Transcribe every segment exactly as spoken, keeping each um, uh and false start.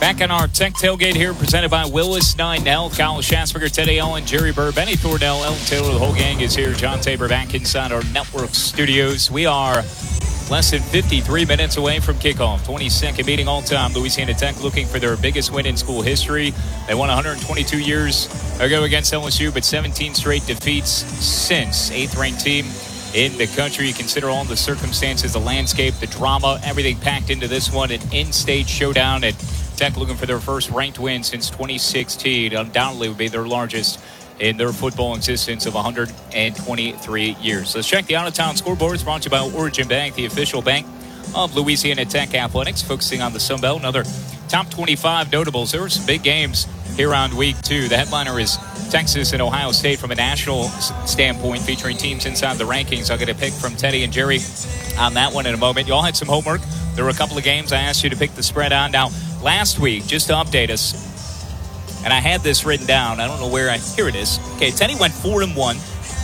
Back on our Tech Tailgate here, presented by Willis Nine Health. Kyle Schatzberger, Teddy Allen, Jerry Burr, Benny Thornell, Elton Taylor. The whole gang is here. John Tabor back inside our network studios. We are less than fifty-three minutes away from kickoff. twenty-second meeting all-time. Louisiana Tech looking for their biggest win in school history. They won one hundred twenty-two years ago against L S U, but seventeen straight defeats since. Eighth-ranked team in the country. You consider all the circumstances, the landscape, the drama, everything packed into this one. An in-state showdown at Tech looking for their first ranked win since twenty sixteen. Undoubtedly would be their largest in their football existence of one hundred twenty-three years. Let's check the out-of-town scoreboard. It's brought to you by Origin Bank, the official bank of Louisiana Tech Athletics, focusing on the Sun Belt. Another top twenty-five notables. There were some big games here on week two. The headliner is Texas and Ohio State from a national standpoint, featuring teams inside the rankings. I'll get a pick from Teddy and Jerry on that one in a moment. You all had some homework. There were a couple of games I asked you to pick the spread on. Now, last week, just to update us, and I had this written down. I don't know where I, here it is. Okay, Teddy went four and one.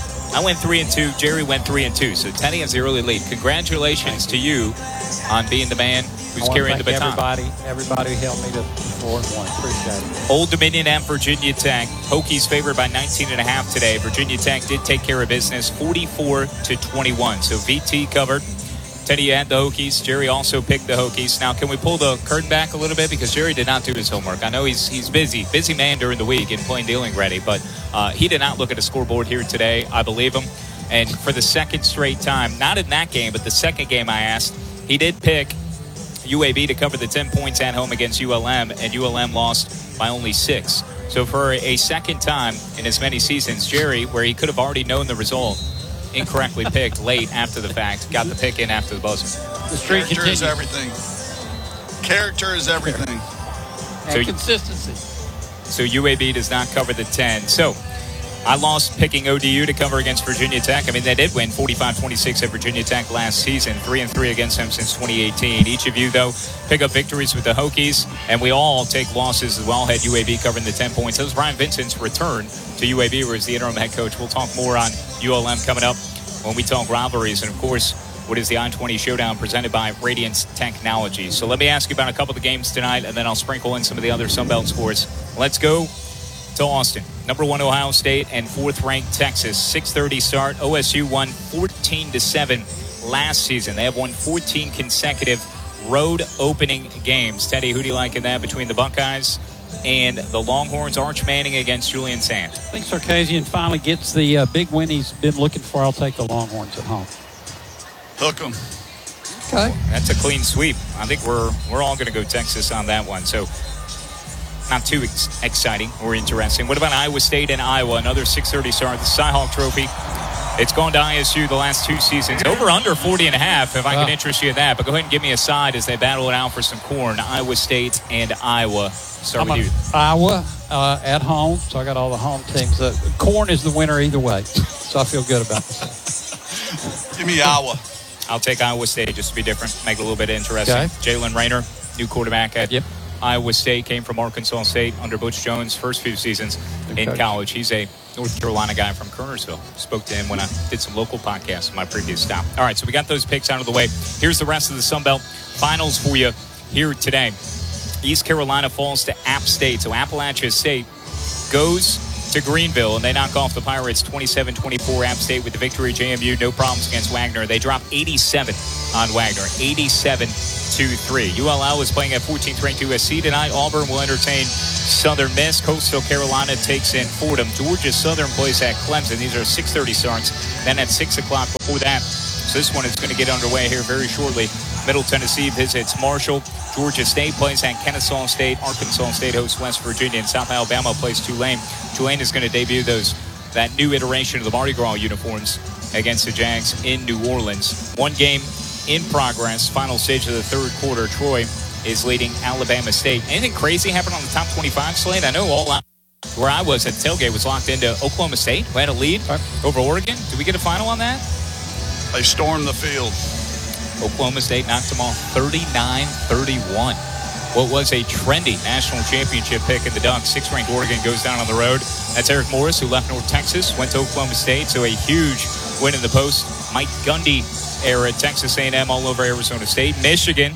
I went three and two. Jerry went three and two. So Teddy has the early lead. Congratulations to you on being the man who's carrying the baton. Everybody, everybody who helped me to four and one. Appreciate it. Old Dominion at Virginia Tech. Hokies favored by nineteen and a half today. Virginia Tech did take care of business, forty-four to twenty-one. So V T covered. Teddy had the Hokies. Jerry also picked the Hokies. Now, can we pull the curtain back a little bit? Because Jerry did not do his homework. I know he's he's busy. Busy man during the week and plain dealing ready. But uh, he did not look at a scoreboard here today. I believe him. And for the second straight time, not in that game, but the second game I asked, he did pick U A B to cover the ten points at home against U L M. And U L M lost by only six. So for a second time in as many seasons, Jerry, where he could have already known the result, incorrectly picked late after the fact, got the pick in after the buzzer. The streak Character continues. is everything. Character is everything. And so, consistency. So U A B does not cover the ten. So I lost picking O D U to cover against Virginia Tech. I mean, they did win forty-five twenty-six at Virginia Tech last season, three and three against them since twenty eighteen. Each of you, though, pick up victories with the Hokies, and we all take losses as well. Had U A B covering the ten points. That was Ryan Vincent's return to U A B, where he's the interim head coach. We'll talk more on U L M coming up when we talk rivalries, and of course, what is the I twenty Showdown presented by Radiance Technologies. So let me ask you about a couple of the games tonight, and then I'll sprinkle in some of the other Sunbelt scores. Let's go to Austin. Number one Ohio State and fourth-ranked Texas. six thirty start. O S U won fourteen to seven last season. They have won fourteen consecutive road opening games. Teddy, who do you like in that between the Buckeyes and the Longhorns? Arch Manning against Julian Sand. I think Sarkisian finally gets the uh, big win he's been looking for. I'll take the Longhorns at home. Hook them. Okay. That's a clean sweep. I think we're we're all going to go Texas on that one. So not too ex- exciting or interesting. What about Iowa State and Iowa? Another six thirty start. The Cy-Hawk Trophy. It's gone to I S U the last two seasons. Over under forty and a half, if I can interest you in that. But go ahead and give me a side as they battle it out for some corn. Iowa State and Iowa. Start I'm with you. Iowa uh, at home, so I got all the home teams. Uh, corn is the winner either way, so I feel good about this. Give me Iowa. I'll take Iowa State just to be different, make it a little bit interesting. Okay. Jalen Rayner, new quarterback at yep. Iowa State, came from Arkansas State under Butch Jones' first few seasons Good in coach. college. He's a North Carolina guy from Kernersville. Spoke to him when I did some local podcasts in my previous stop. All right, so we got those picks out of the way. Here's the rest of the Sun Belt finals for you here today. East Carolina falls to App State. So Appalachia State goes to Greenville, and they knock off the Pirates twenty-seven twenty-four. App State with the victory. J M U, no problems against Wagner. They drop eighty-seven on Wagner, eighty-seven to three. U L L is playing at fourteenth ranked U S C tonight. Auburn will entertain Southern Miss. Coastal Carolina takes in Fordham. Georgia Southern plays at Clemson. These are six thirty starts. Then at six o'clock before that. So this one is going to get underway here very shortly. Middle Tennessee visits Marshall. Georgia State plays at Kennesaw State. Arkansas State hosts West Virginia. And South Alabama plays Tulane. Tulane is going to debut those that new iteration of the Mardi Gras uniforms against the Jags in New Orleans. One game in progress. Final stage of the third quarter. Troy is leading Alabama State. Anything crazy happened on the top twenty-five slate? I know all I, where I was at tailgate was locked into Oklahoma State, who had a lead over Oregon. Did we get a final on that? They stormed the field. Oklahoma State knocked them off thirty-nine thirty-one. What was a trendy national championship pick in the Ducks. Sixth-ranked Oregon goes down on the road. That's Eric Morris, who left North Texas, went to Oklahoma State. So a huge win in the post. Mike Gundy era, Texas A and M all over Arizona State. Michigan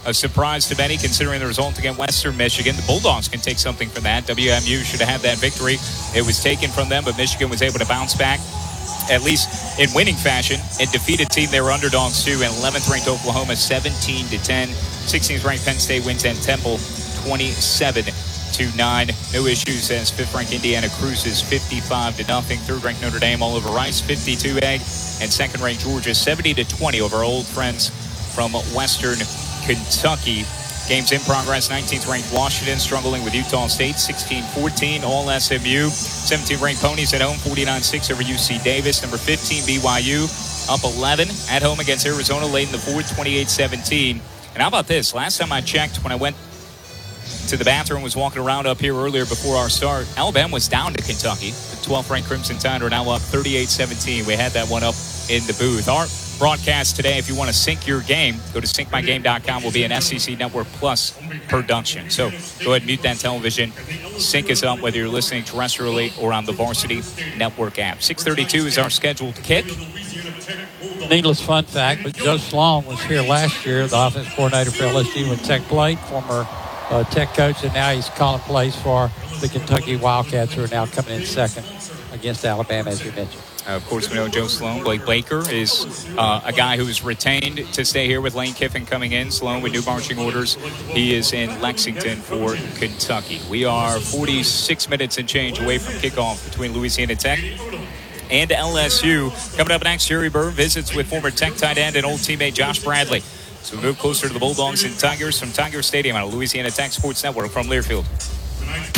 a surprise to many considering the result against Western Michigan. The Bulldogs can take something from that. W M U should have had that victory. It was taken from them, but Michigan was able to bounce back, at least in winning fashion, and defeat a team they were underdogs to. And eleventh ranked Oklahoma seventeen to ten. sixteenth ranked Penn State wins at Temple twenty-seven to nine. No issues as fifth ranked Indiana cruises fifty-five to nothing. third ranked Notre Dame all over Rice fifty-two egg. And second ranked Georgia seventy to twenty over our old friends from Western Kentucky. Games in progress. nineteenth ranked Washington struggling with Utah State sixteen fourteen. All S M U. seventeenth ranked Ponies at home forty-nine six over U C Davis. Number fifteen B Y U up eleven at home against Arizona late in the fourth twenty-eight seventeen. And how about this? Last time I checked, when I went to the bathroom, was walking around up here earlier before our start, Alabama was down to Kentucky. The twelfth ranked Crimson Tide are now up thirty-eight seventeen. We had that one up in the booth. Our broadcast today, if you want to sync your game, go to sync my game dot com. Will be an S E C Network Plus production. So go ahead and mute that television. Sync us up whether you're listening terrestrially or on the Varsity Network app. six thirty-two is our scheduled kick. Needless fun fact, but Joe Sloan was here last year, the offensive coordinator for L S U when Tech played, former uh, Tech coach, and now he's calling plays for the Kentucky Wildcats, who are now coming in second against Alabama, as you mentioned. Uh, of course, we know Joe Sloan. Blake Baker is uh, a guy who is retained to stay here with Lane Kiffin coming in. Sloan with new marching orders. He is in Lexington for Kentucky. We are forty-six minutes and change away from kickoff between Louisiana Tech and L S U. Coming up next, Jerry Burr visits with former Tech tight end and old teammate Josh Bradley. So we move closer to the Bulldogs and Tigers from Tiger Stadium on Louisiana Tech Sports Network from Learfield.